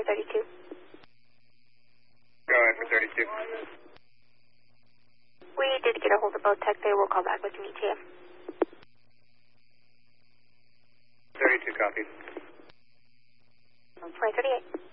32. Go ahead for 32. We did get a hold of both tech. They will call back with an ETA. 32 copies. Flight 38.